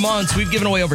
Months, we've given away over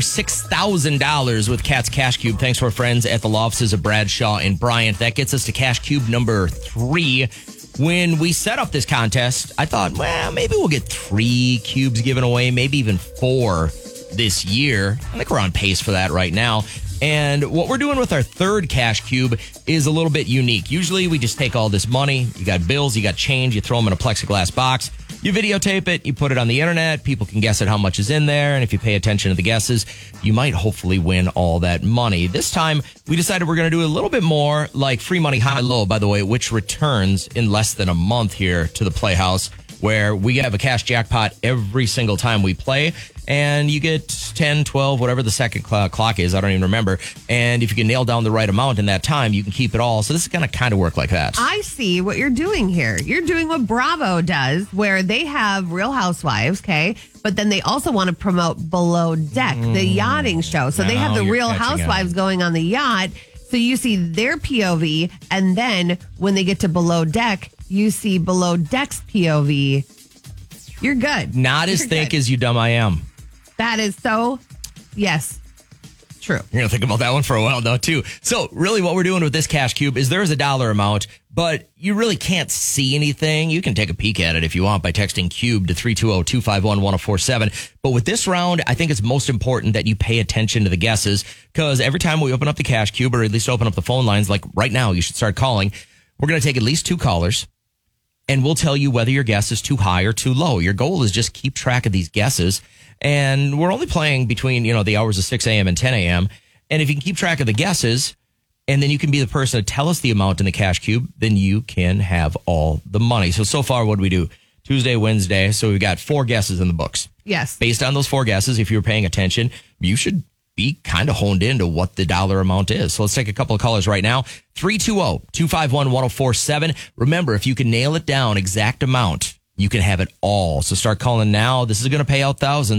$6,000 with Cat's Cash Cube. Thanks to our friends at the law offices of Bradshaw and Bryant. That gets us to Cash Cube number 3. When we set up this contest, I thought, well, maybe we'll get 3 cubes given away, maybe even 4 this year. I think we're on pace for that right now. And what we're doing with our third Cash Cube is a little bit unique. Usually we just take all this money, you got bills, you got change, you throw them in a plexiglass box, you videotape it, you put it on the internet, people can guess at how much is in there, and if you pay attention to the guesses, you might hopefully win all that money. This time, we decided we're going to do a little bit more like Free Money High Low, by the way, which returns in less than a month here to the Playhouse, where we have a cash jackpot every single time we play, and you get 10, 12, whatever the second clock is, I don't even remember, and if you can nail down the right amount in that time, you can keep it all. So this is going to kind of work like that. I see what you're doing here. You're doing what Bravo does, where they have Real Housewives, okay? But then they also want to promote Below Deck, the yachting show. So they have the Real Housewives going on the yacht, so you see their POV, and then when they get to Below Deck, you see Below Deck's POV. You're good. Not as thick as You Dumb I Am. That is so, yes, true. You're going to think about that one for a while now, too. So really what we're doing with this Cash Cube is there is a dollar amount, but you really can't see anything. You can take a peek at it if you want by texting CUBE to 320-251-1047. But with this round, I think it's most important that you pay attention to the guesses, because every time we open up the Cash Cube, or at least open up the phone lines, like right now, you should start calling. We're going to take at least 2 callers, and we'll tell you whether your guess is too high or too low. Your goal is just keep track of these guesses. And we're only playing between, the hours of 6 a.m. and 10 a.m. And if you can keep track of the guesses, and then you can be the person to tell us the amount in the Cash Cube, then you can have all the money. So far, what do we do? Tuesday, Wednesday. So we've got 4 guesses in the books. Yes. Based on those 4 guesses, if you were paying attention, you should be kind of honed into what the dollar amount is. So let's take a couple of callers right now. 320-251-1047. Remember, if you can nail it down, exact amount, you can have it all. So start calling now. This is going to pay out thousands.